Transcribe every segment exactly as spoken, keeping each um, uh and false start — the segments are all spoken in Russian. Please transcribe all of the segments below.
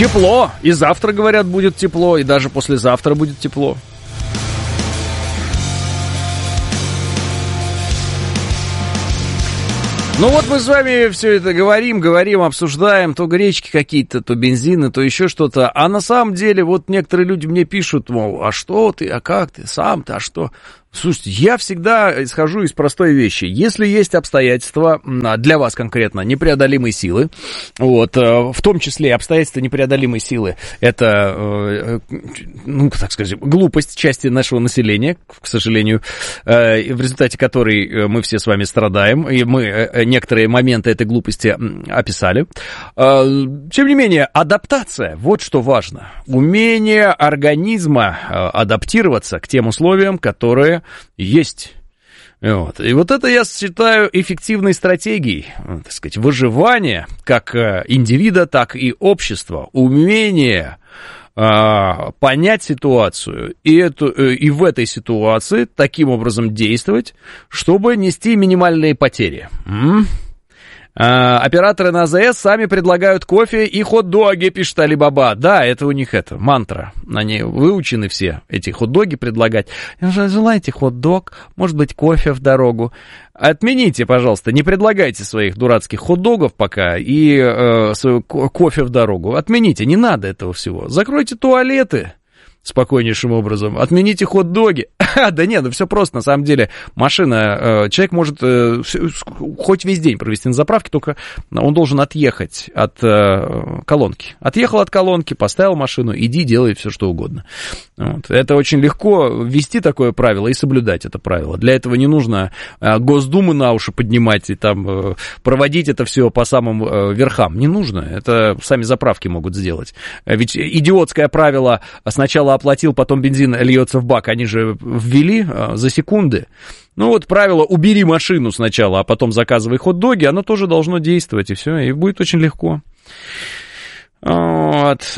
Тепло. И завтра, говорят, будет тепло, и даже послезавтра будет тепло. Ну вот мы с вами все это говорим, говорим, обсуждаем, то гречки какие-то, то бензины, то еще что-то. А на самом деле вот некоторые люди мне пишут, мол, а что ты, а как ты, сам ты, а что... Слушайте, я всегда исхожу из простой вещи. Если есть обстоятельства для вас конкретно непреодолимой силы, вот, в том числе обстоятельства непреодолимой силы, это, ну, так сказать, глупость части нашего населения, к сожалению, в результате которой мы все с вами страдаем, и мы некоторые моменты этой глупости описали. Тем не менее, адаптация, вот что важно. Умение организма адаптироваться к тем условиям, которые есть. Вот. И вот это я считаю эффективной стратегией, так сказать, выживания как индивида, так и общества. Умение а, понять ситуацию и, эту, и в этой ситуации таким образом действовать, чтобы нести минимальные потери. М? А, операторы на АЗС сами предлагают кофе и хот-доги, пишет Алибаба. Да, это у них это, мантра. Они выучены все, эти хот-доги предлагать. Желаете хот-дог, может быть, кофе в дорогу. Отмените, пожалуйста, не предлагайте своих дурацких хот-догов пока и э, свой кофе в дорогу. Отмените, не надо этого всего. Закройте туалеты спокойнейшим образом. Отмените хот-доги. Да нет, ну все просто, на самом деле. Машина, человек может хоть весь день провести на заправке, только он должен отъехать от колонки. Отъехал от колонки, поставил машину, иди, делай все, что угодно. Вот. Это очень легко ввести такое правило и соблюдать это правило. Для этого не нужно Госдуму на уши поднимать и там проводить это все по самым верхам. Не нужно. Это сами заправки могут сделать. Ведь идиотское правило сначала оплатил, потом бензин льется в бак, они же ввели за секунды. Ну вот правило «убери машину сначала, а потом заказывай хот-доги», оно тоже должно действовать, и все, и будет очень легко. Вот.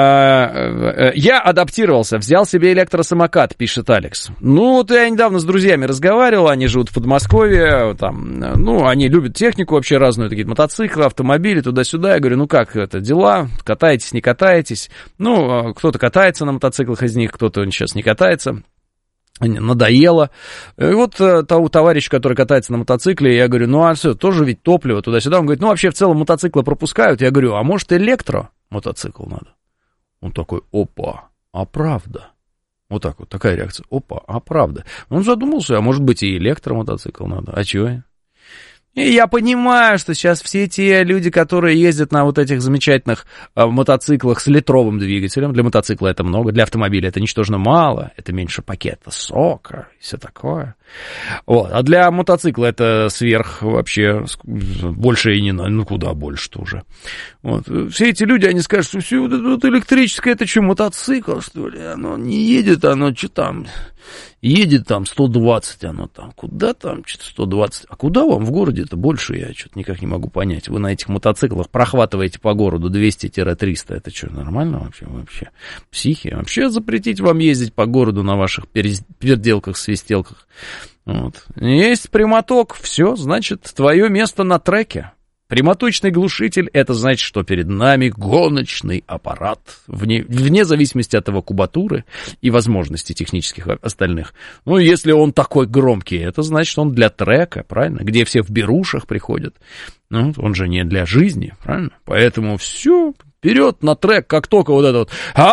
Я адаптировался, взял себе электросамокат, пишет Алекс. Ну, вот я недавно с друзьями разговаривал, они живут в Подмосковье, там, ну, они любят технику вообще разную, такие мотоциклы, автомобили, туда-сюда. Я говорю, ну, как это, дела? Катаетесь, не катаетесь? Ну, кто-то катается на мотоциклах из них, кто-то сейчас не катается. Надоело. И вот того товарища, который катается на мотоцикле, я говорю, ну а все, тоже ведь топливо туда-сюда. Он говорит, ну вообще в целом мотоциклы пропускают. Я говорю, а может электромотоцикл надо? Он такой, опа, а правда? Вот так вот, такая реакция, опа, а правда? Он задумался, а может быть и электромотоцикл надо, а чего? И я понимаю, что сейчас все те люди, которые ездят на вот этих замечательных э, мотоциклах с литровым двигателем, для мотоцикла это много, для автомобиля это ничтожно мало, это меньше пакета сока и все такое. Вот. А для мотоцикла это сверх вообще больше и не надо, ну куда больше-то уже. Вот. Все эти люди, они скажут, что все вот это вот электрическое, это что, мотоцикл, что ли? Оно не едет, оно что там... Едет там сто двадцать, оно там, куда там, что-то сто двадцать, а куда вам в городе-то больше, я что-то никак не могу понять. Вы на этих мотоциклах прохватываете по городу двести-триста, это что, нормально вообще, вообще, психи? Вообще запретить вам ездить по городу на ваших переделках, свистелках. Вот. Есть прямоток, все, значит, твое место на треке. Прямоточный глушитель — это значит, что перед нами гоночный аппарат, вне, вне зависимости от его кубатуры и возможностей технических остальных. Ну, если он такой громкий, это значит, он для трека, правильно? Где все в берушах приходят. Ну, он же не для жизни, правильно? Поэтому все, вперед на трек, как только вот это вот...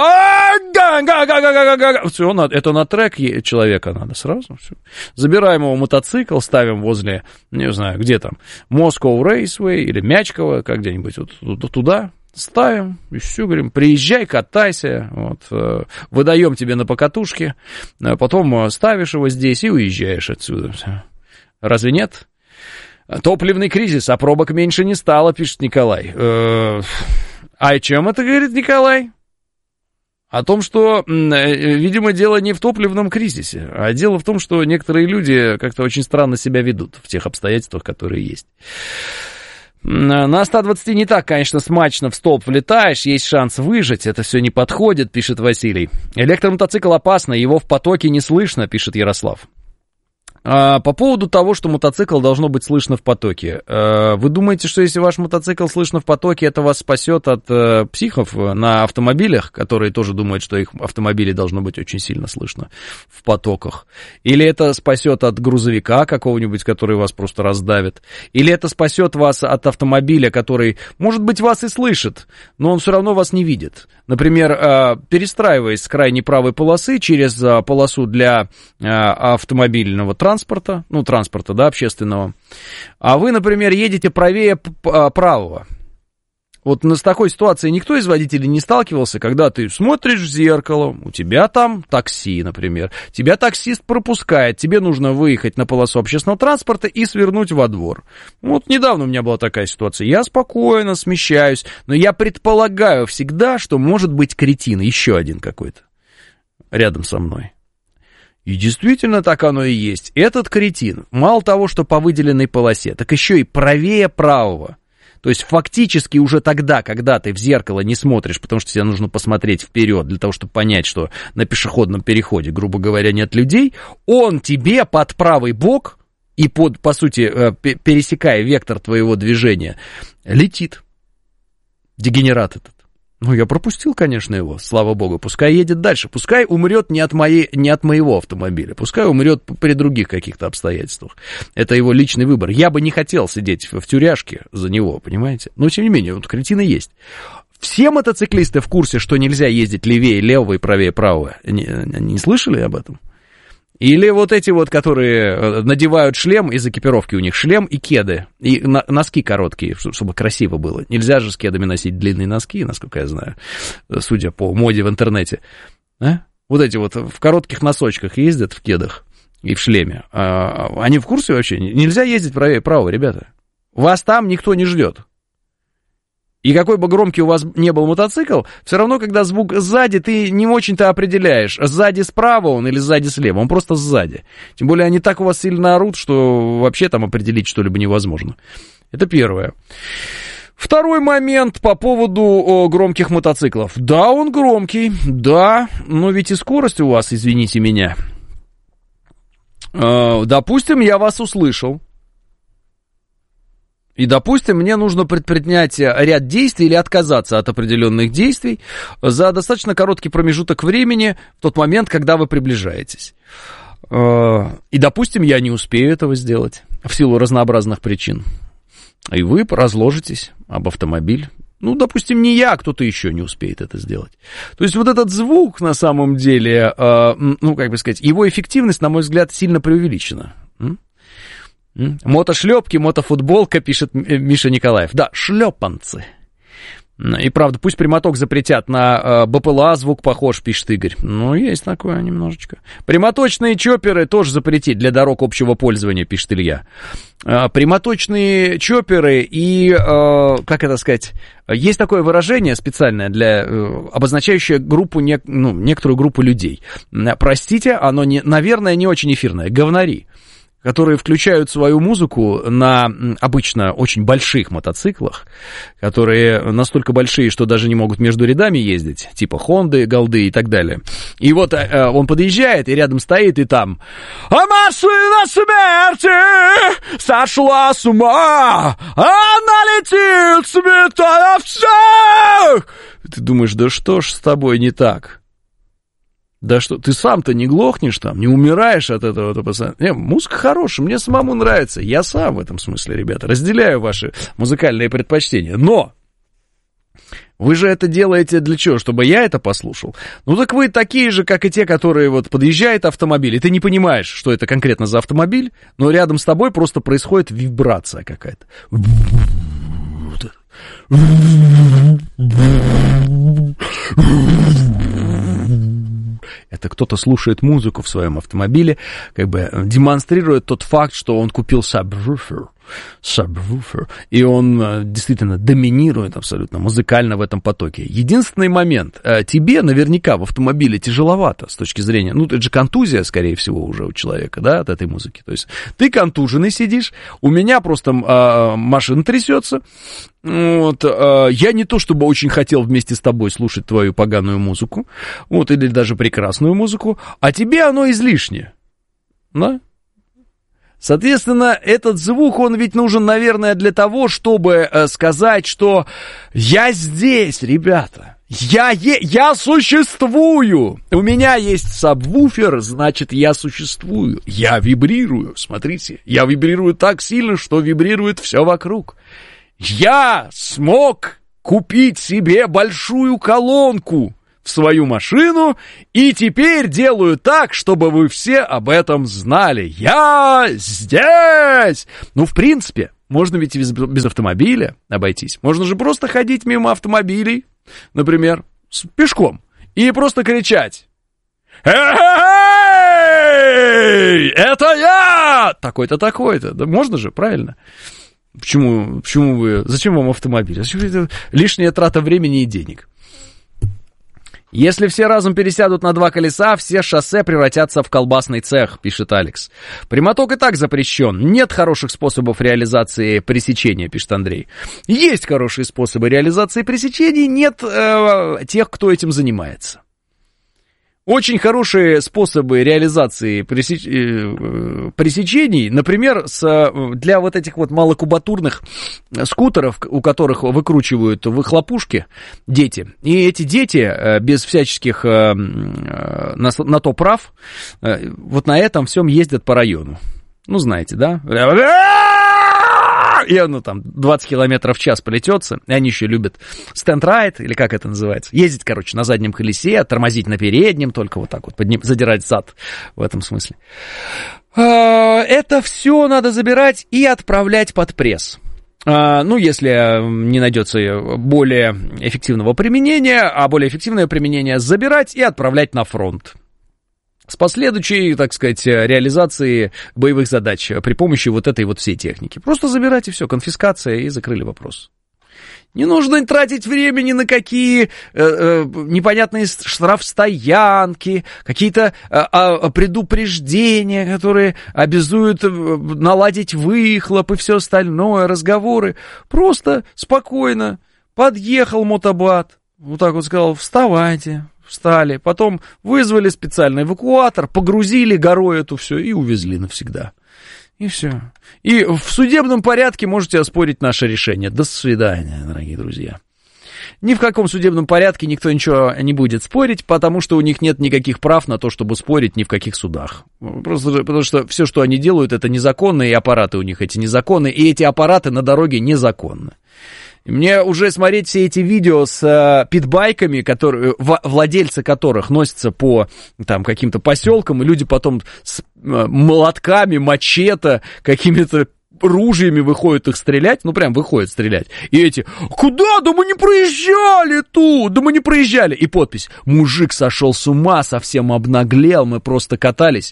Все, это на трек человека надо сразу. Все. Забираем его мотоцикл, ставим возле, не знаю, где там, Moscow Raceway или Мячково, как где-нибудь вот туда, ставим, и все, говорим, приезжай, катайся, вот, выдаем тебе на покатушке, потом ставишь его здесь и уезжаешь отсюда. Все. Разве нет? Топливный кризис, а пробок меньше не стало, пишет Николай. А о чем это говорит Николай? О том, что, видимо, дело не в топливном кризисе, а дело в том, что некоторые люди как-то очень странно себя ведут в тех обстоятельствах, которые есть. На ста двадцати не так, конечно, смачно в столб влетаешь, есть шанс выжить, это все не подходит, пишет Василий. Электромотоцикл опасно, его в потоке не слышно, пишет Ярослав. А, по поводу того, что мотоцикл должно быть слышно в потоке. А, вы думаете, что если ваш мотоцикл слышно в потоке, это вас спасет от а, психов на автомобилях, которые тоже думают, что их автомобили должно быть очень сильно слышно в потоках? Или это спасет от грузовика какого-нибудь, который вас просто раздавит? Или это спасет вас от автомобиля, который, может быть, вас и слышит, но он все равно вас не видит? Например, а, перестраиваясь с крайней правой полосы через а, полосу для а, автомобильного транспорта, транспорта, ну, транспорта, да, общественного, а вы, например, едете правее правого. Вот с такой ситуацией никто из водителей не сталкивался, когда ты смотришь в зеркало, у тебя там такси, например, тебя таксист пропускает, тебе нужно выехать на полосу общественного транспорта и свернуть во двор. Вот недавно у меня была такая ситуация, я спокойно смещаюсь, но я предполагаю всегда, что может быть кретин, еще один какой-то, рядом со мной. И действительно так оно и есть. Этот кретин, мало того, что по выделенной полосе, так еще и правее правого. То есть фактически уже тогда, когда ты в зеркало не смотришь, потому что тебе нужно посмотреть вперед, для того, чтобы понять, что на пешеходном переходе, грубо говоря, нет людей, он тебе под правый бок и, под, по сути, пересекая вектор твоего движения, летит. Дегенерат этот. Ну, я пропустил, конечно, его, слава богу. Пускай едет дальше. Пускай умрет не от, моей, не от моего автомобиля. Пускай умрет при других каких-то обстоятельствах. Это его личный выбор. Я бы не хотел сидеть в тюряшке за него, понимаете? Но, тем не менее, вот кретины есть. Все мотоциклисты в курсе, что нельзя ездить левее левого и правее правого. Не, не слышали об этом? Или вот эти вот, которые надевают шлем, из экипировки у них шлем и кеды, и носки короткие, чтобы красиво было. Нельзя же с кедами носить длинные носки, насколько я знаю, судя по моде в интернете. А? Вот эти вот в коротких носочках ездят, в кедах и в шлеме. А, они в курсе вообще? Нельзя ездить правее правого, ребята. Вас там никто не ждет. И какой бы громкий у вас не был мотоцикл, все равно, когда звук сзади, ты не очень-то определяешь, сзади справа он или сзади слева, он просто сзади. Тем более они так у вас сильно орут, что вообще там определить что-либо невозможно. Это первое. Второй момент по поводу о, громких мотоциклов. Да, он громкий, да, но ведь и скорость у вас, извините меня. Э, допустим, я вас услышал. И, допустим, мне нужно предпринять ряд действий или отказаться от определенных действий за достаточно короткий промежуток времени в тот момент, когда вы приближаетесь. И, допустим, я не успею этого сделать в силу разнообразных причин. И вы разложитесь об автомобиль. Ну, допустим, не я, а кто-то еще не успеет это сделать. То есть вот этот звук, на самом деле, ну, как бы сказать, его эффективность, на мой взгляд, сильно преувеличена. Мотошлепки, мотофутболка, пишет Миша Николаев. Да, шлепанцы. И правда, пусть прямоток запретят, на БПЛА звук похож, пишет Игорь. Ну, есть такое немножечко. Прямоточные чопперы тоже запретить для дорог общего пользования, пишет Илья. Прямоточные чопперы и, как это сказать, есть такое выражение специальное, для, обозначающее группу, ну, некоторую группу людей. Простите, оно, не, наверное, не очень эфирное. Говнари, которые включают свою музыку на обычно очень больших мотоциклах, которые настолько большие, что даже не могут между рядами ездить, типа Хонды, Голды и так далее. И вот э, он подъезжает, и рядом стоит, и там «А машина смерти сошла с ума, она летит, сметая всех!» Ты думаешь, да что ж с тобой не так? Да что, ты сам-то не глохнешь там, не умираешь от этого? Не, музыка хорошая, мне самому нравится. Я сам в этом смысле, ребята, разделяю ваши музыкальные предпочтения. Но вы же это делаете для чего? Чтобы я это послушал? Ну так вы такие же, как и те, которые вот подъезжает автомобиль, и ты не понимаешь, что это конкретно за автомобиль, но рядом с тобой просто происходит вибрация какая-то. Это кто-то слушает музыку в своем автомобиле, как бы демонстрирует тот факт, что он купил сабвуфер, сабвуфер, и он действительно доминирует абсолютно музыкально в этом потоке. Единственный момент, тебе наверняка в автомобиле тяжеловато с точки зрения, ну, это же контузия, скорее всего, уже у человека, да, от этой музыки. То есть ты контуженный сидишь, у меня просто а, машина трясется. Вот, э, я не то чтобы очень хотел вместе с тобой слушать твою поганую музыку, вот, или даже прекрасную музыку, а тебе оно излишне, да? Соответственно, этот звук, он ведь нужен, наверное, для того, чтобы э, сказать, что я здесь, ребята, я, е- я существую, у меня есть сабвуфер, значит, я существую, я вибрирую, смотрите, я вибрирую так сильно, что вибрирует все вокруг. Я смог купить себе большую колонку в свою машину, и теперь делаю так, чтобы вы все об этом знали. Я здесь! Ну, в принципе, можно ведь без, без автомобиля обойтись. Можно же просто ходить мимо автомобилей, например, с, пешком, и просто кричать: «Эй, это я! Такой-то, такой-то». Да можно же, правильно? Почему, почему вы... Зачем вам автомобиль? Зачем это лишняя трата времени и денег? Если все разом пересядут на два колеса, все шоссе превратятся в колбасный цех, пишет Алекс. Прямоток и так запрещен. Нет хороших способов реализации пресечения, пишет Андрей. Есть хорошие способы реализации пресечений, нет э, тех, кто этим занимается. Очень хорошие способы реализации пресеч... пресечений, например, с... для вот этих вот малокубатурных скутеров, у которых выкручивают выхлопушки дети. И эти дети без всяческих на, на то прав, вот на этом всем ездят по району. Ну, знаете, да? И оно там двадцать километров в час полетется, и они еще любят стенд-райд, или как это называется, ездить, короче, на заднем колесе, тормозить на переднем, только вот так вот, подним, задирать зад в этом смысле. Это все надо забирать и отправлять под пресс. Ну, если не найдется более эффективного применения, а более эффективное применение забирать и отправлять на фронт. С последующей, так сказать, реализацией боевых задач при помощи вот этой вот всей техники. Просто забирайте все, конфискация, и закрыли вопрос. Не нужно тратить времени на какие э, э, непонятные штрафстоянки, какие-то э, э, предупреждения, которые обязуют наладить выхлоп и все остальное, разговоры. Просто спокойно подъехал мотобат, вот так вот сказал: вставайте. Встали, потом вызвали специальный эвакуатор, погрузили горой эту все и увезли навсегда. И все. И в судебном порядке можете оспорить наше решение. До свидания, дорогие друзья. Ни в каком судебном порядке никто ничего не будет спорить, потому что у них нет никаких прав на то, чтобы спорить ни в каких судах. Просто потому что все, что они делают, это незаконно, и аппараты у них эти незаконные, и эти аппараты на дороге незаконны. Мне уже смотреть все эти видео с э, питбайками, которые, в, владельцы которых носятся по там, каким-то поселкам, и люди потом с э, молотками, мачете, какими-то ружьями выходят их стрелять, ну прям выходят стрелять. И эти: куда? Да мы не проезжали тут, да мы не проезжали. И подпись: мужик сошел с ума, совсем обнаглел, мы просто катались.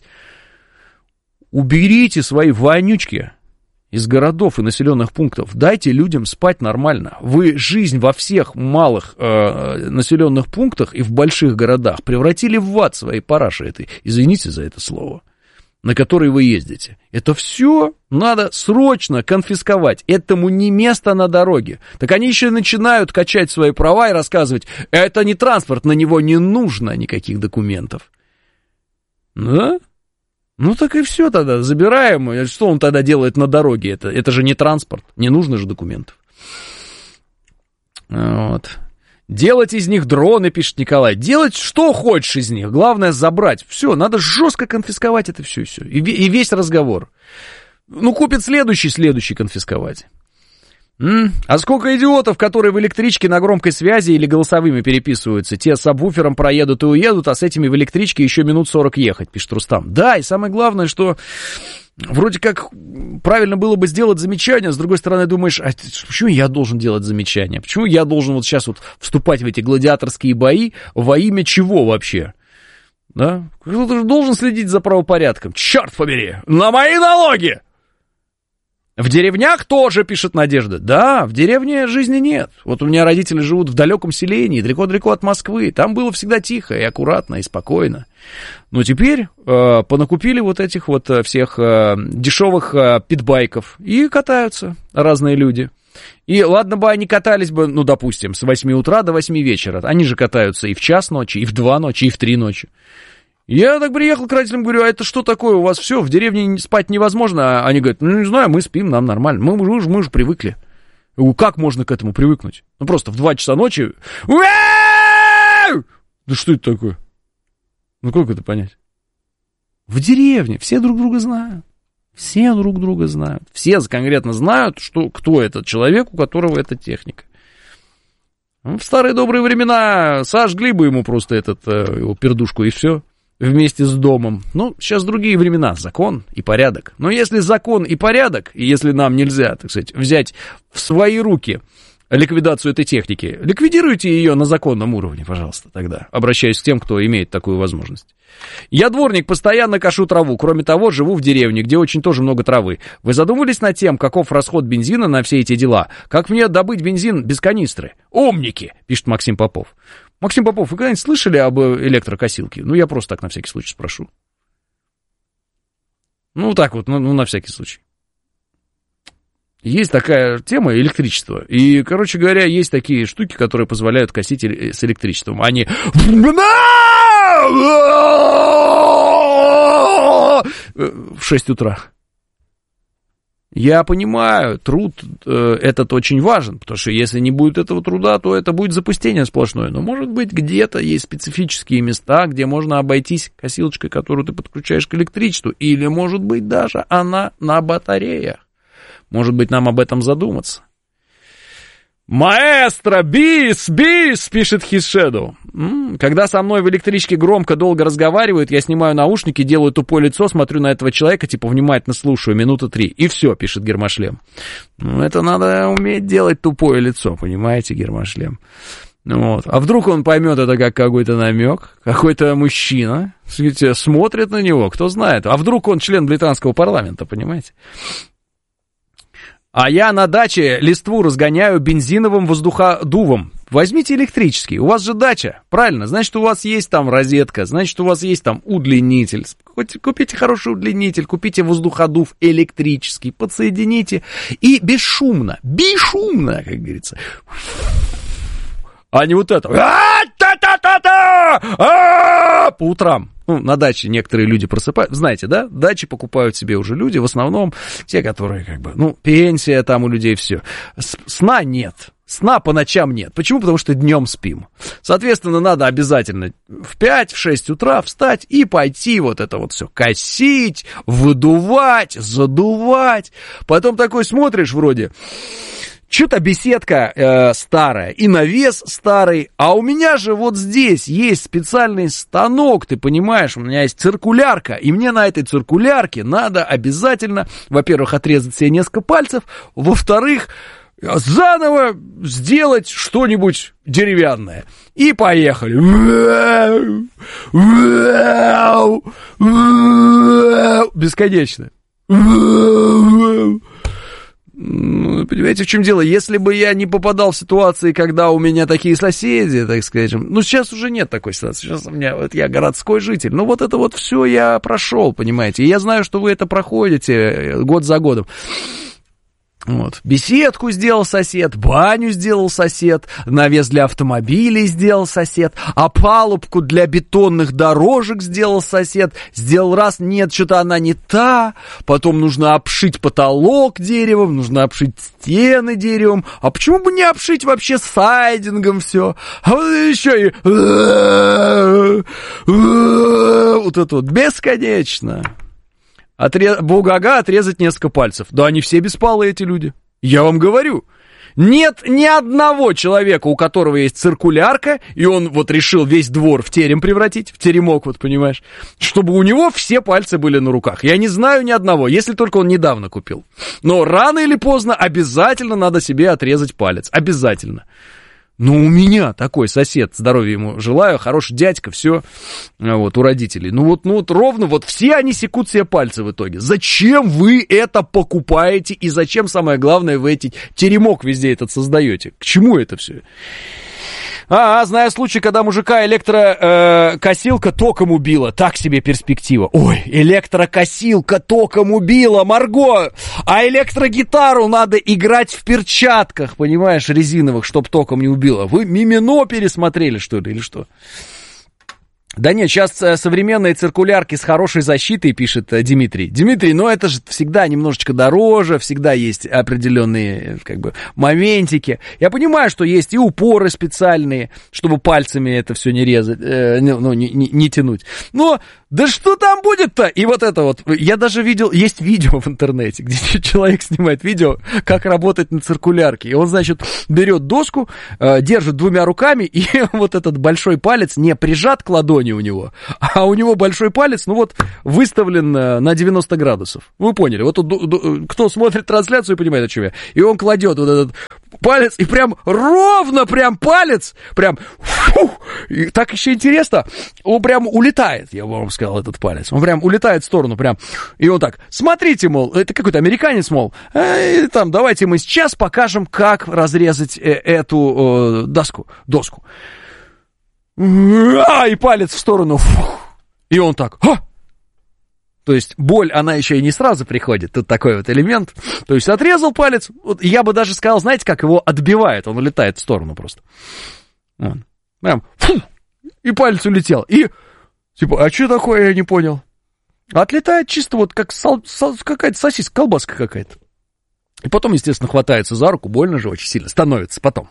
Уберите свои вонючки из городов и населенных пунктов. Дайте людям спать нормально. Вы жизнь во всех малых э, населенных пунктах и в больших городах превратили в ад своей параши этой. Извините за это слово. На который вы ездите. Это все надо срочно конфисковать. Этому не место на дороге. Так они еще начинают качать свои права и рассказывать: это не транспорт, на него не нужно никаких документов. Да? Ну так и все тогда, забираем. Что он тогда делает на дороге? Это, это же не транспорт, не нужно же документов. Вот. Делать из них дроны, пишет Николай. Делать что хочешь из них, главное забрать. Все, надо жестко конфисковать это все, все. И, и весь разговор. Ну, купит следующий, следующий конфисковать. М? А сколько идиотов, которые в электричке на громкой связи или голосовыми переписываются. Те с сабвуфером проедут и уедут, а с этими в электричке еще минут сорок ехать, пишет Рустам. Да, и самое главное, что вроде как правильно было бы сделать замечание, с другой стороны думаешь: а почему я должен делать замечание? Почему я должен вот сейчас вот вступать в эти гладиаторские бои? Во имя чего вообще? Да? Кто-то же должен следить за правопорядком. Черт побери! На мои налоги! В деревнях тоже, пишет Надежда. Да, в деревне жизни нет. Вот у меня родители живут в далеком селении, далеко-далеко от Москвы. Там было всегда тихо и аккуратно, и спокойно. Но теперь э, понакупили вот этих вот всех э, дешевых э, питбайков. И катаются разные люди. И ладно бы они катались бы, ну, допустим, с восьми утра до восьми вечера. Они же катаются и в час ночи, и в два ночи, и в три ночи. Я так приехал к родителям, говорю, а это что такое, у вас все, в деревне спать невозможно? А они говорят, ну, не знаю, мы спим, нам нормально, мы, мы, же, мы же привыкли. Я говорю, как можно к этому привыкнуть? Ну, просто в два часа ночи... Да что это такое? Ну, как это понять? В деревне все друг друга знают. Все друг друга знают. Все конкретно знают, что, кто этот человек, у которого эта техника. В старые добрые времена сожгли бы ему просто этот, его пердушку и все, вместе с домом. Ну, сейчас другие времена, закон и порядок. Но если закон и порядок, и если нам нельзя, так сказать, взять в свои руки ликвидацию этой техники, ликвидируйте ее на законном уровне, пожалуйста, тогда. Обращаюсь к тем, кто имеет такую возможность. Я дворник, постоянно кошу траву. Кроме того, живу в деревне, где очень тоже много травы. Вы задумывались над тем, каков расход бензина на все эти дела? Как мне добыть бензин без канистры? Умники, пишет Максим Попов. Максим Попов, вы когда-нибудь слышали об электрокосилке? Ну, я просто так на всякий случай спрошу. Ну, так вот, ну, ну на всякий случай. Есть такая тема электричество. И, короче говоря, есть такие штуки, которые позволяют косить с электричеством. Они... в шесть утра. Я понимаю, труд э, этот очень важен, потому что если не будет этого труда, то это будет запустение сплошное. Но, может быть, где-то есть специфические места, где можно обойтись косилочкой, которую ты подключаешь к электричеству. Или, может быть, даже она на батареях. Может быть, нам об этом задуматься. Маэстро, бис, бис, пишет Хисшеду. Когда со мной в электричке громко долго разговаривают, я снимаю наушники, делаю тупое лицо, смотрю на этого человека, типа внимательно слушаю, минуты три. И все, пишет Гермошлем. Ну, это надо уметь делать тупое лицо, понимаете, Гермошлем. Вот. А вдруг он поймет это как какой-то намек, какой-то мужчина, смотрит на него, кто знает. А вдруг он член британского парламента, понимаете? А я на даче листву разгоняю бензиновым воздуходувом. Возьмите электрический, у вас же дача, правильно, значит, у вас есть там розетка, значит, у вас есть там удлинитель. Хоть купите хороший удлинитель, купите воздуходув электрический, подсоедините и бесшумно, бесшумно, как говорится, а не вот это, по утрам. Ну, на даче некоторые люди просыпают, знаете, да, дачи покупают себе уже люди, в основном те, которые, как бы, ну, пенсия там у людей, все. Сна нет, сна по ночам нет. Почему? Потому что днем спим. Соответственно, надо обязательно в пять-шесть утра встать и пойти вот это вот все косить, выдувать, задувать. Потом такой смотришь вроде... Что-то беседка э, старая и навес старый, а у меня же вот здесь есть специальный станок, ты понимаешь, у меня есть циркулярка, и мне на этой циркулярке надо обязательно, во-первых, отрезать себе несколько пальцев, во-вторых, заново сделать что-нибудь деревянное. И поехали. Бесконечно. Ну, понимаете, в чем дело? Если бы я не попадал в ситуации, когда у меня такие соседи, так сказать, ну, сейчас уже нет такой ситуации, сейчас у меня, вот я городской житель, ну, вот это вот все я прошел, понимаете, и я знаю, что вы это проходите год за годом. Вот. Беседку сделал сосед, баню сделал сосед, навес для автомобилей сделал сосед, опалубку для бетонных дорожек сделал сосед, сделал раз, нет, что-то она не та, потом нужно обшить потолок деревом, нужно обшить стены деревом, а почему бы не обшить вообще сайдингом все, а вот еще и вот это вот бесконечно. Отре... Бугага отрезать несколько пальцев. Да они все беспалые, эти люди. Я вам говорю. Нет ни одного человека, у которого есть циркулярка, и он вот решил весь двор в терем превратить, в теремок, вот понимаешь, чтобы у него все пальцы были на руках. Я не знаю ни одного, если только он недавно купил. Но рано или поздно обязательно надо себе отрезать палец. Обязательно. Ну, у меня такой сосед, здоровья ему желаю, хороший дядька, все, вот, у родителей. Ну, вот, ну, вот ровно, вот все они секут себе пальцы в итоге. Зачем вы это покупаете и зачем, самое главное, вы эти теремок везде этот создаете? К чему это все? А, знаю случай, когда мужика электрокосилка э, током убила. Так себе перспектива. Ой, электрокосилка током убила, Марго! А электрогитару надо играть в перчатках, понимаешь, резиновых, чтоб током не убила. Вы Мимино пересмотрели, что ли, или что? Да нет, сейчас современные циркулярки с хорошей защитой, пишет Дмитрий. Дмитрий, ну это же всегда немножечко дороже, всегда есть определенные, как бы, моментики. Я понимаю, что есть и упоры специальные, чтобы пальцами это все не резать, э, ну, не, не, не тянуть. Но да что там будет-то? И вот это вот, я даже видел, есть видео в интернете, где человек снимает видео, как работать на циркулярке. И он, значит, берет доску, э, держит двумя руками, и вот этот большой палец не прижат к ладони у него, а у него большой палец, ну вот, выставлен на девяносто градусов. Вы поняли? Вот тут, кто смотрит трансляцию, понимает, о чем я. И он кладет вот этот палец, и прям ровно прям палец, прям, фу, и так еще интересно, он прям улетает, я вам сказал, этот палец. Он прям улетает в сторону, прям, и он так, смотрите, мол, это какой-то американец, мол, э, там, давайте мы сейчас покажем, как разрезать э, эту э, доску, доску. А, и палец в сторону. Фух. И он так. А! То есть боль, она еще и не сразу приходит. Тут такой вот элемент. То есть отрезал палец. Вот, я бы даже сказал, знаете, как его отбивает. Он улетает в сторону просто. Вот. Прям. Фу! И палец улетел. И типа, а что такое, я не понял. Отлетает чисто вот как сол, сол, какая-то сосиска, колбаска какая-то. И потом, естественно, хватается за руку. Больно же очень сильно становится потом.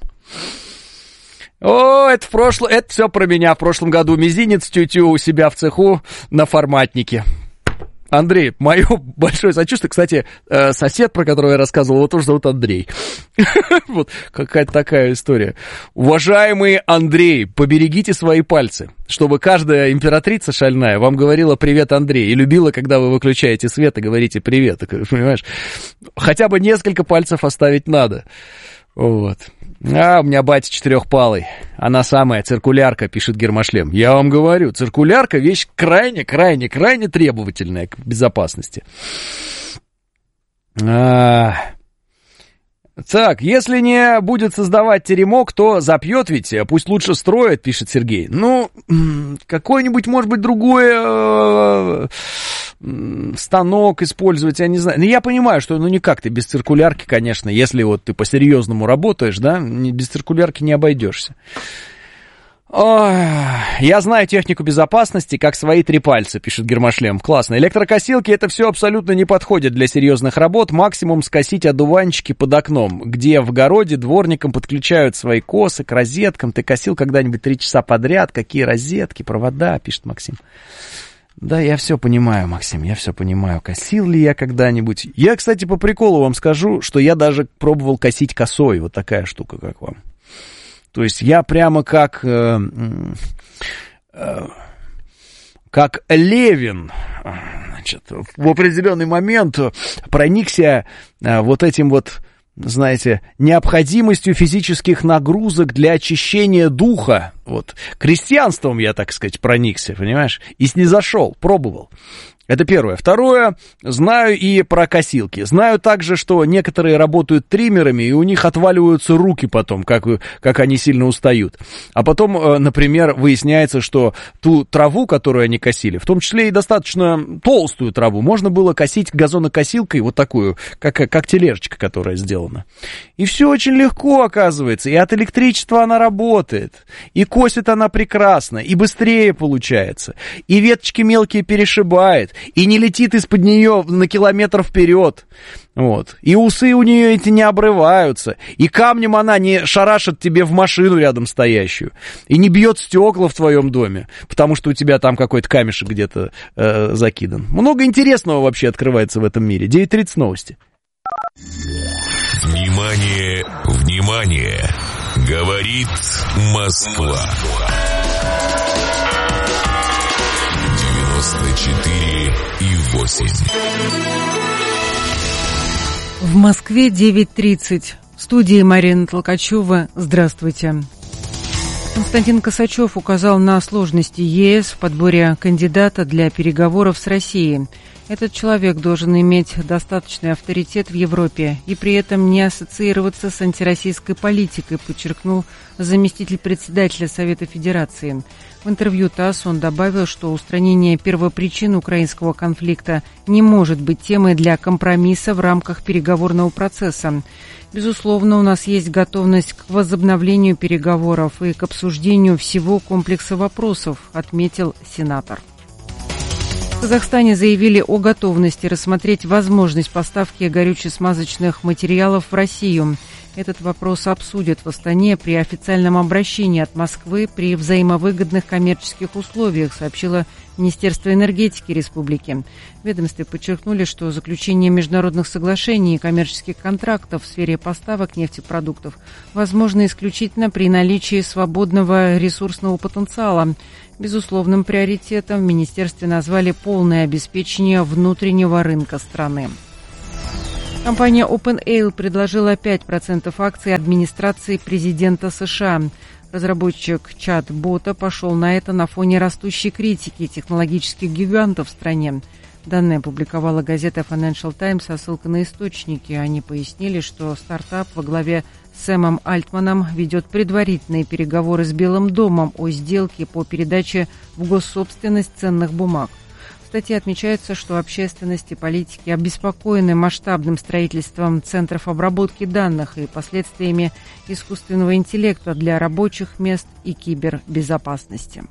О, это в прошлом, это все про меня. В прошлом году мизинец тю-тю у себя в цеху на форматнике. Андрей, мое большое сочувствие. Кстати, сосед, про которого я рассказывал, его тоже зовут Андрей. Вот какая-то такая история. Уважаемый Андрей, поберегите свои пальцы, чтобы каждая императрица шальная вам говорила «Привет, Андрей», и любила, когда вы выключаете свет и говорите «Привет», понимаешь? Хотя бы несколько пальцев оставить надо. Вот. А, у меня батя четырехпалый. Она самая, циркулярка, пишет Гермошлем. Я вам говорю, циркулярка вещь крайне, крайне, крайне требовательная к безопасности. А... Так, если не будет создавать теремок, то запьет ведь, пусть лучше строит, пишет Сергей. Ну, какой-нибудь, может быть, другой станок использовать, я не знаю. Но я понимаю, что ну никак ты без циркулярки, конечно, если вот ты по-серьезному работаешь, да, без циркулярки не обойдешься. Ой, я знаю технику безопасности, как свои три пальца, пишет Гермошлем. Классно. Электрокосилки это все абсолютно не подходит для серьезных работ. Максимум скосить одуванчики под окном, где в огороде дворникам подключают свои косы к розеткам. Ты косил когда-нибудь три часа подряд? Какие розетки, провода, пишет Максим. Да, я все понимаю, Максим, я все понимаю. Косил ли я когда-нибудь? Я, кстати, по приколу вам скажу, что я даже пробовал косить косой. Вот такая штука, как вам. То есть я прямо как, э, э, как Левин, значит, в определенный момент проникся э, вот этим вот, знаете, необходимостью физических нагрузок для очищения духа. Вот, крестьянством я, так сказать, проникся, понимаешь, и снизошел, пробовал. Это первое. Второе, знаю и про косилки. Знаю также, что некоторые работают триммерами, и у них отваливаются руки потом, как, как они сильно устают. А потом, например, выясняется, что ту траву, которую они косили, в том числе и достаточно толстую траву, можно было косить газонокосилкой, вот такую, как, как тележечка, которая сделана. И все очень легко, оказывается. И от электричества она работает. И косит она прекрасно, и быстрее получается. И веточки мелкие перешибает. И не летит из-под нее на километр вперед. Вот. И усы у нее эти не обрываются. И камнем она не шарашит тебе в машину рядом стоящую. И не бьет стекла в твоем доме, потому что у тебя там какой-то камешек где-то э, закидан. Много интересного вообще открывается в этом мире. девять тридцать новости. Внимание, внимание! Говорит Москва. девяносто четыре и восемь. В Москве девять тридцать. В студии Марина Толкачева. Здравствуйте. Константин Косачев указал на сложности ЕС в подборе кандидата для переговоров с Россией. Этот человек должен иметь достаточный авторитет в Европе и при этом не ассоциироваться с антироссийской политикой, подчеркнул заместитель председателя Совета Федерации. В интервью ТАСС он добавил, что устранение первопричин украинского конфликта не может быть темой для компромисса в рамках переговорного процесса. Безусловно, у нас есть готовность к возобновлению переговоров и к обсуждению всего комплекса вопросов, отметил сенатор. В Казахстане заявили о готовности рассмотреть возможность поставки горюче-смазочных материалов в Россию. Этот вопрос обсудят в Астане при официальном обращении от Москвы при взаимовыгодных коммерческих условиях, сообщило Министерство энергетики республики. В ведомстве подчеркнули, что заключение международных соглашений и коммерческих контрактов в сфере поставок нефтепродуктов возможно исключительно при наличии свободного ресурсного потенциала. Безусловным приоритетом в министерстве назвали полное обеспечение внутреннего рынка страны. Компания OpenAI предложила пять процентов акций администрации президента США. Разработчик чат-бота пошел на это на фоне растущей критики технологических гигантов в стране. Данные опубликовала газета Financial Times со ссылкой на источники. Они пояснили, что стартап во главе с Сэмом Альтманом ведет предварительные переговоры с Белым домом о сделке по передаче в госсобственность ценных бумаг. В статье отмечается, что общественность и политики обеспокоены масштабным строительством центров обработки данных и последствиями искусственного интеллекта для рабочих мест и кибербезопасности.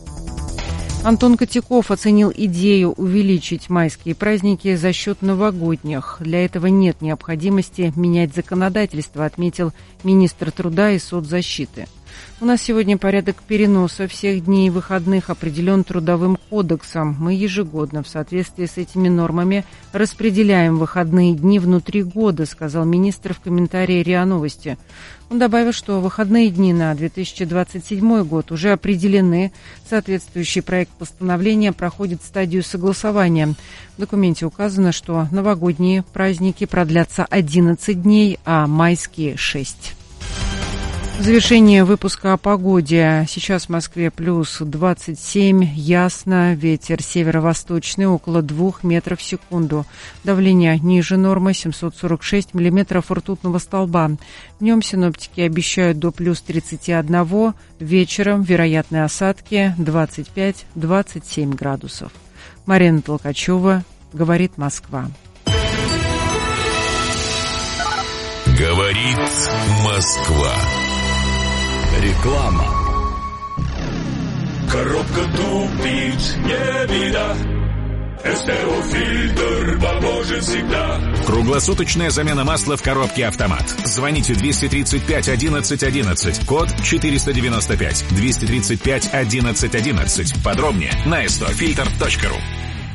Антон Котяков оценил идею увеличить майские праздники за счет новогодних. Для этого нет необходимости менять законодательство, отметил министр труда и соцзащиты. У нас сегодня порядок переноса всех дней выходных определен Трудовым кодексом. Мы ежегодно в соответствии с этими нормами распределяем выходные дни внутри года, сказал министр в комментарии РИА Новости. Он добавил, что выходные дни на две тысячи двадцать седьмой год уже определены. Соответствующий проект постановления проходит стадию согласования. В документе указано, что новогодние праздники продлятся одиннадцать дней, а майские – шесть. В завершение выпуска о погоде. Сейчас в Москве плюс двадцать семь, ясно, ветер северо-восточный около двух метров в секунду. Давление ниже нормы семьсот сорок шесть миллиметров ртутного столба. Днем синоптики обещают до плюс тридцать один, вечером вероятные осадки двадцать пять - двадцать семь градусов. Марина Толкачева, говорит Москва. Говорит Москва. Реклама. Коробка тупит, не беда. СТО-фильтр поможет всегда. Круглосуточная замена масла в коробке «Автомат». Звоните двести тридцать пять одиннадцать одиннадцать, код четыреста девяносто пять, двести тридцать пять одиннадцать одиннадцать. Подробнее на стофильтр точка ру.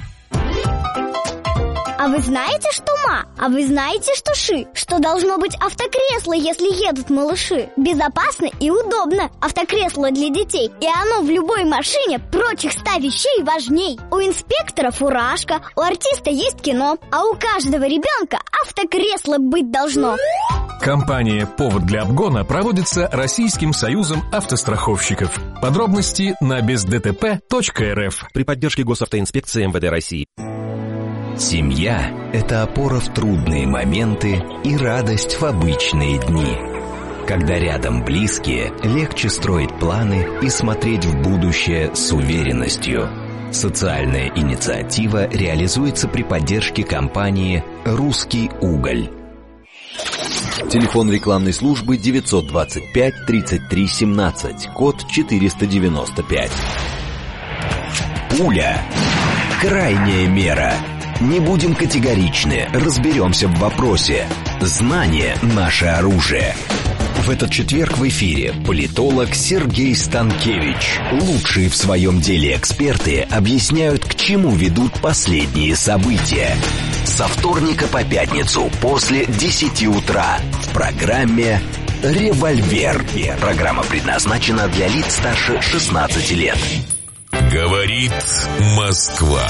А вы знаете, что ма? А вы знаете, что ши? Что должно быть автокресло, если едут малыши? Безопасно и удобно. Автокресло для детей. И оно в любой машине прочих ста вещей важней. У инспектора фуражка, у артиста есть кино, а у каждого ребенка автокресло быть должно. Кампания «Повод для обгона» проводится Российским союзом автостраховщиков. Подробности на без дэ тэ пэ точка эр эф при поддержке Госавтоинспекции эм вэ дэ России. Семья – это опора в трудные моменты и радость в обычные дни. Когда рядом близкие, легче строить планы и смотреть в будущее с уверенностью. Социальная инициатива реализуется при поддержке компании «Русский уголь». Телефон рекламной службы девятьсот двадцать пять тридцать три семнадцать, код четыреста девяносто пять. Пуля – крайняя мера. Не будем категоричны, разберемся в вопросе. Знание – наше оружие. В этот четверг в эфире политолог Сергей Станкевич. Лучшие в своем деле эксперты объясняют, к чему ведут последние события. Со вторника по пятницу после десяти утра в программе «Револьвер». Программа предназначена для лиц старше шестнадцати лет. Говорит Москва.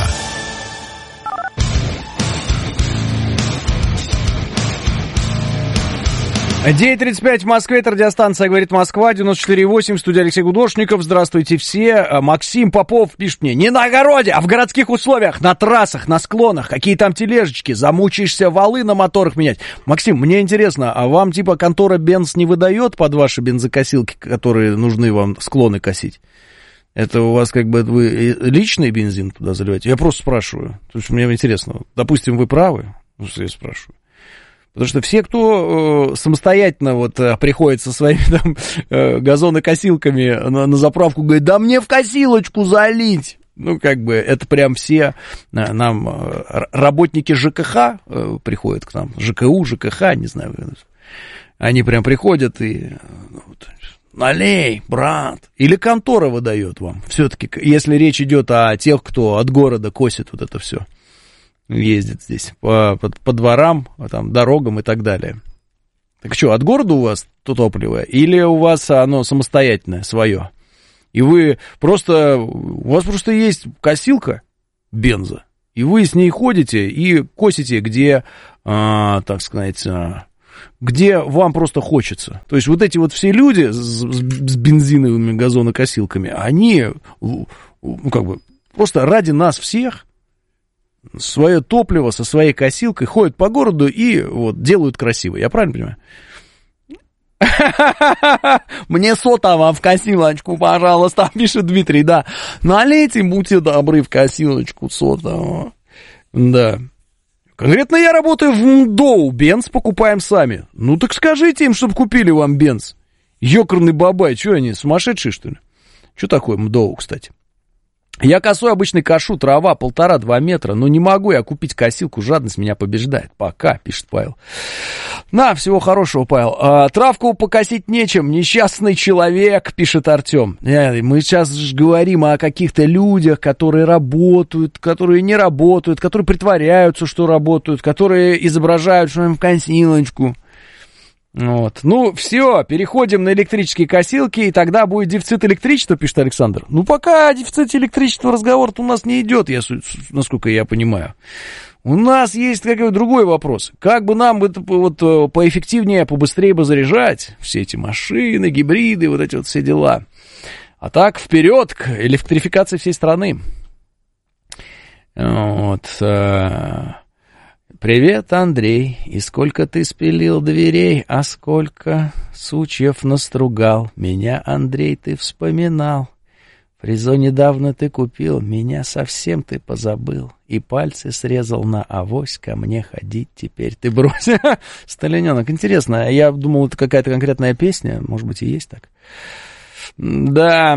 девять тридцать пять в Москве, это радиостанция «Говорит Москва», девяносто четыре и восемь, студия Алексей Гудошников. Здравствуйте все. Максим Попов пишет мне: не на огороде, а в городских условиях, на трассах, на склонах, какие там тележечки, замучаешься валы на моторах менять. Максим, мне интересно, а вам типа контора Бенц не выдает под ваши бензокосилки, которые нужны вам склоны косить? Это у вас как бы вы личный бензин туда заливаете? Я просто спрашиваю, потому что мне интересно. Допустим, вы правы, я спрашиваю. Потому что все, кто э, самостоятельно вот э, приходит со своими там э, газонокосилками на, на заправку, говорит: да мне в косилочку залить. Ну, как бы, это прям все э, нам э, работники ЖКХ э, приходят к нам, ЖКУ, ЖКХ, не знаю. Они прям приходят и... Вот, налей, брат. Или контора выдает вам. Все-таки, если речь идет о тех, кто от города косит вот это все. Ездит здесь по, по, по дворам, там, дорогам и так далее. Так что, от города у вас то топливо? Или у вас оно самостоятельное, свое? И вы просто... У вас просто есть косилка бенза, и вы с ней ходите и косите, где, а, так сказать... А, где вам просто хочется. То есть вот эти вот все люди с, с бензиновыми газонокосилками, они, ну, как бы, просто ради нас всех свое топливо со своей косилкой ходят по городу и вот делают красиво. Я правильно понимаю? Мне сота вам в косилочку, пожалуйста, пишет Дмитрий, да. Налейте, будьте добры, в косилочку сота. Да. Конкретно я работаю в МДОУ, бенз покупаем сами. Ну так скажите им, чтобы купили вам бенз. Ёкарный бабай, что они, сумасшедшие, что ли? Что такое МДОУ, кстати? Я косой обычно кошу, трава полтора-два метра, но не могу я купить косилку, жадность меня побеждает. Пока, пишет Павел. На, всего хорошего, Павел. А, травку покосить нечем, несчастный человек, пишет Артем. Мы сейчас же говорим о каких-то людях, которые работают, которые не работают, которые притворяются, что работают, которые изображают, что им в косилочку. Вот. Ну, все, переходим на электрические косилки, и тогда будет дефицит электричества, пишет Александр. Ну, пока о дефиците электричества разговор-то у нас не идет, я, насколько я понимаю. У нас есть какой-то другой вопрос. Как бы нам это вот поэффективнее, побыстрее бы заряжать все эти машины, гибриды, вот эти вот все дела. А так, вперед к электрификации всей страны. Вот... Привет, Андрей, и сколько ты спилил дверей, а сколько сучьев настругал. Меня, Андрей, ты вспоминал. Фрезо недавно ты купил, меня совсем ты позабыл. И пальцы срезал на авось, ко мне ходить теперь ты брось. Сталиненок, интересно, я думал, это какая-то конкретная песня, может быть, и есть так. Да...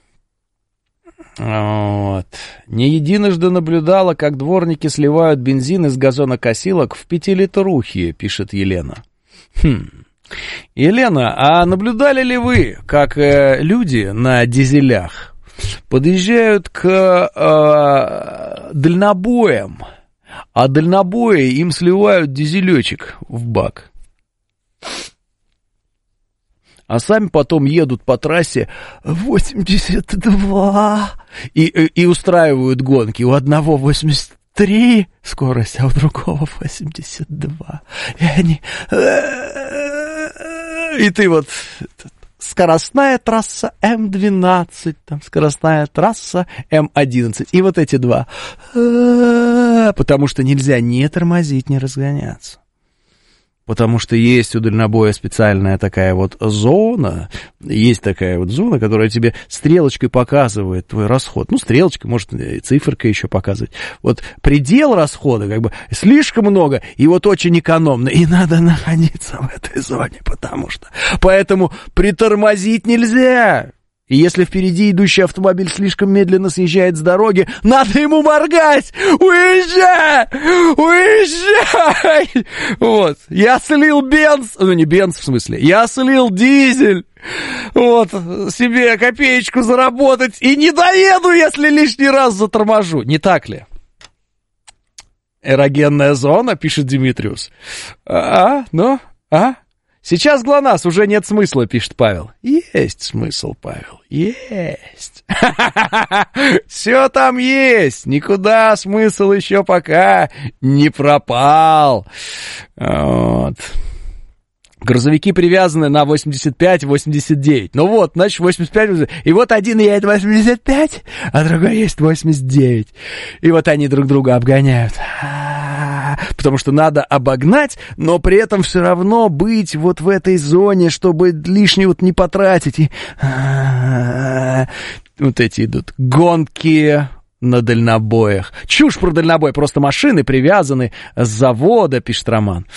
Вот. Не единожды наблюдала, как дворники сливают бензин из газонокосилок в пятилитрухи, пишет Елена. Хм. Елена, а наблюдали ли вы, как э, люди на дизелях подъезжают к э, дальнобоям, а дальнобои им сливают дизелечек в бак? А сами потом едут по трассе восемьдесят два и, и, и устраивают гонки. У одного восемьдесят три скорость, а у другого восемьдесят два. И они... И ты вот... Скоростная трасса эм двенадцать, там скоростная трасса эм одиннадцать. И вот эти два. Потому что нельзя не тормозить, не разгоняться. Потому что есть у дальнобоя специальная такая вот зона, есть такая вот зона, которая тебе стрелочкой показывает твой расход. Ну, стрелочкой, может, и циферкой еще показывать. Вот предел расхода, как бы, слишком много, и вот очень экономно, и надо находиться в этой зоне, потому что... Поэтому притормозить нельзя. И если впереди идущий автомобиль слишком медленно съезжает с дороги, надо ему моргать! Уезжай! Уезжай! Вот. Я слил бенз, ну не бенз в смысле, я слил дизель. Вот. Себе копеечку заработать и не доеду, если лишний раз заторможу. Не так ли? Эрогенная зона, пишет Димитриус. А, ну, а? Сейчас ГЛОНАСС, уже нет смысла, пишет Павел. Есть смысл, Павел, есть. Все там есть, никуда смысл еще пока не пропал. Вот. Грузовики привязаны на восемьдесят пять восемьдесят девять. Ну вот, значит, восемьдесят пять, и вот один едет восемьдесят пять, а другой есть восемьдесят девять. И вот они друг друга обгоняют. Потому что надо обогнать, но при этом все равно быть вот в этой зоне, чтобы лишнего вот не потратить. И... Вот эти идут гонки на дальнобоях. Чушь про дальнобой, просто машины привязаны с завода, пишет Роман.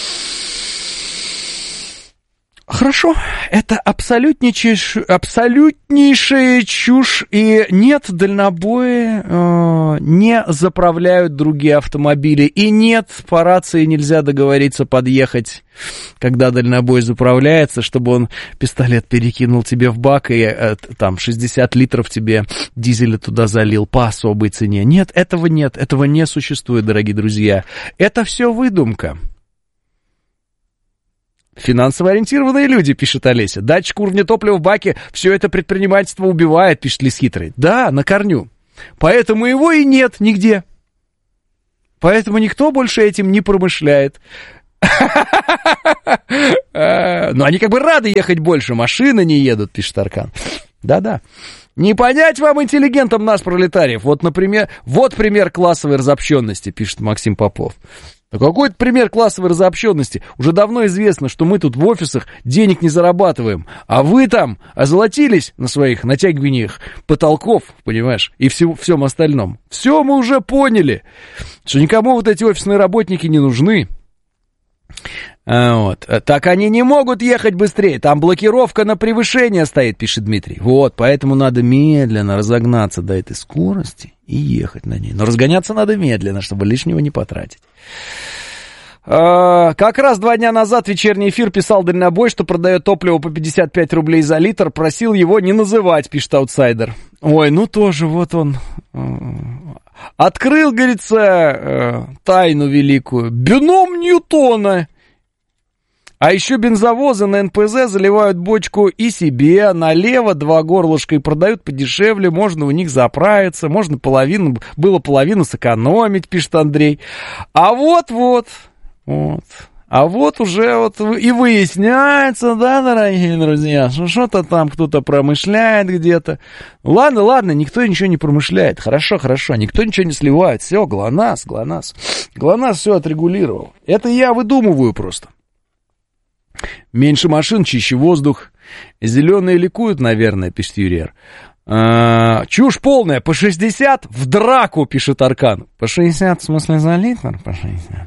Хорошо, это абсолютнейшая, абсолютнейшая чушь, и нет, дальнобои э, не заправляют другие автомобили, и нет, по рации нельзя договориться подъехать, когда дальнобой заправляется, чтобы он пистолет перекинул тебе в бак и э, там шестьдесят литров тебе дизеля туда залил по особой цене. Нет, этого нет, этого не существует, дорогие друзья. Это все выдумка. Финансово ориентированные люди, пишет Олеся. Датчик уровня топлива в баке, все это предпринимательство убивает, пишет Лис Хитрый. Да, на корню. Поэтому его и нет нигде. Поэтому никто больше этим не промышляет. Но они как бы рады ехать больше, машины не едут, пишет Аркан. Да-да. Не понять вам, интеллигентам, нас, пролетариев. Вот, например, вот пример классовой разобщенности, пишет Максим Попов. Ну, какой-то пример классовой разобщенности. Уже давно известно, что мы тут в офисах денег не зарабатываем, а вы там озолотились на своих натягиваниях потолков, понимаешь, и всем, всем остальном. Все мы уже поняли, что никому вот эти офисные работники не нужны. Вот. Так они не могут ехать быстрее, там блокировка на превышение стоит, пишет Дмитрий. Вот, поэтому надо медленно разогнаться до этой скорости и ехать на ней. Но разгоняться надо медленно, чтобы лишнего не потратить. А, как раз два дня назад вечерний эфир писал дальнобой, что продает топливо по пятьдесят пять рублей за литр, просил его не называть, пишет аутсайдер. Ой, ну тоже вот он... Открыл, говорится, тайну великую. Бином Ньютона. А еще бензовозы на эн пэ зэ заливают бочку и себе налево два горлышка и продают подешевле. Можно у них заправиться, можно половину, было половину сэкономить, пишет Андрей. А вот-вот, вот. А вот уже вот и выясняется, да, дорогие друзья, что что-то там кто-то промышляет где-то. Ладно, ладно, никто ничего не промышляет. Хорошо, хорошо, никто ничего не сливает. Все, ГЛОНАСС, ГЛОНАСС. ГЛОНАСС все отрегулировал. Это я выдумываю просто. Меньше машин, чище воздух. Зеленые ликуют, наверное, пишет Юрий. А, чушь полная. По шестьдесят в драку, пишет Аркан. По шестьдесят, в смысле, за литр? По шестьдесят.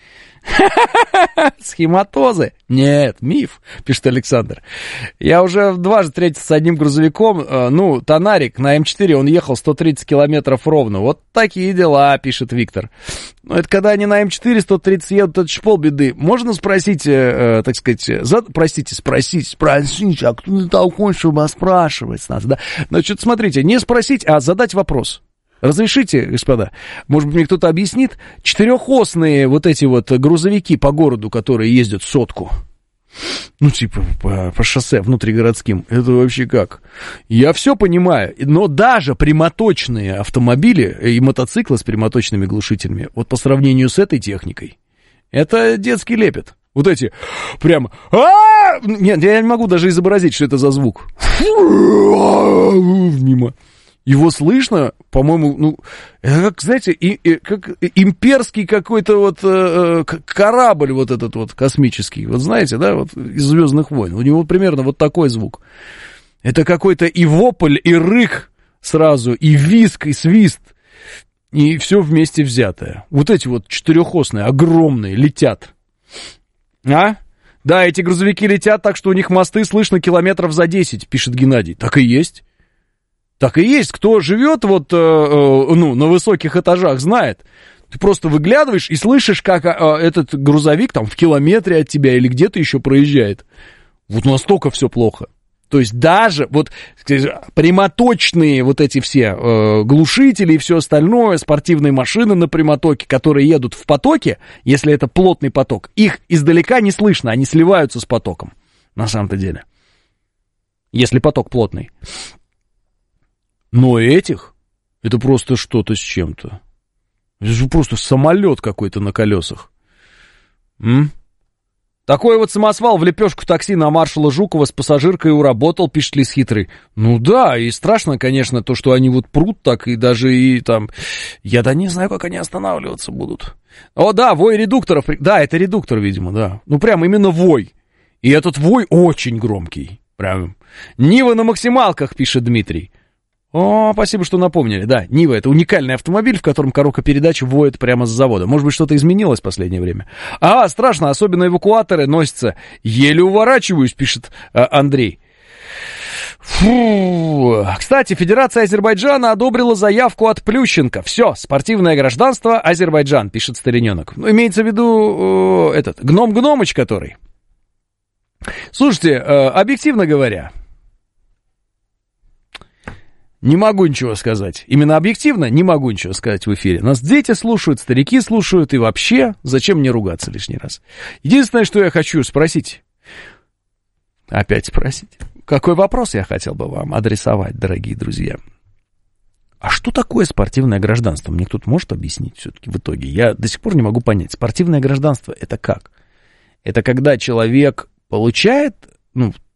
Схематозы? Нет, миф, пишет Александр. Я уже дважды встретился с одним грузовиком, ну, Тонарик на эм четыре, он ехал сто тридцать километров ровно. Вот такие дела, пишет Виктор. Но это когда они на эм четыре сто тридцать едут, это ж полбеды. Можно спросить, э, так сказать, за... простите, спросить, спросить, а кто ты такой, чтобы спрашивать нас, да? Значит, смотрите, не спросить, а задать вопрос. Разрешите, господа, может быть, мне кто-то объяснит, четырехосные вот эти вот грузовики по городу, которые ездят сотку, ну, типа, по, по шоссе внутригородским, это вообще как? Я все понимаю, но даже прямоточные автомобили и мотоциклы с прямоточными глушителями, вот по сравнению с этой техникой, это детский лепет. Вот эти, прям, а нет, я не могу даже изобразить, что это за звук. Мимо. Его слышно, по-моему, ну, это как, знаете, и, и, как имперский какой-то вот э, корабль вот этот вот космический, вот знаете, да, вот из «Звездных войн», у него примерно вот такой звук. Это какой-то и вопль, и рык сразу, и визг, и свист, и все вместе взятое. Вот эти вот четырехосные, огромные, летят. А? Да, эти грузовики летят так, что у них мосты слышно километров за десять, пишет Геннадий. Так и есть. Так и есть, кто живет вот, э, э, ну, на высоких этажах, знает. Ты просто выглядываешь и слышишь, как э, этот грузовик там в километре от тебя или где-то еще проезжает. Вот настолько все плохо. То есть даже вот прямоточные вот эти все э, глушители и все остальное, спортивные машины на прямотоке, которые едут в потоке, если это плотный поток, их издалека не слышно, они сливаются с потоком, на самом-то деле. Если поток плотный. Но этих, это просто что-то с чем-то. Это же просто самолет какой-то на колесах. М? Такой вот самосвал в лепешку такси на маршала Жукова с пассажиркой уработал, пишет Лис Хитрый. Ну да, и страшно, конечно, то, что они вот прут так, и даже и там... Я да не знаю, как они останавливаться будут. О, да, вой редукторов. Да, это редуктор, видимо, да. Ну, прям именно вой. И этот вой очень громкий. Прям. Нива на максималках, пишет Дмитрий. О, спасибо, что напомнили. Да, Нива — это уникальный автомобиль, в котором коробка передач воет прямо с завода. Может быть, что-то изменилось в последнее время. А, страшно, особенно эвакуаторы носятся. Еле уворачиваюсь, пишет а, Андрей. Фу. Кстати, Федерация Азербайджана одобрила заявку от Плющенко. Все, спортивное гражданство Азербайджан, пишет Стариненок. Ну, имеется в виду э, этот, Гном-Гномыч который. Слушайте, э, объективно говоря... Не могу ничего сказать. Именно объективно не могу ничего сказать в эфире. Нас дети слушают, старики слушают, и вообще, зачем мне ругаться лишний раз? Единственное, что я хочу спросить, опять спросить, какой вопрос я хотел бы вам адресовать, дорогие друзья? А что такое спортивное гражданство? Мне кто-то может объяснить все-таки в итоге? Я до сих пор не могу понять. Спортивное гражданство — это как? Это когда человек получает, ну,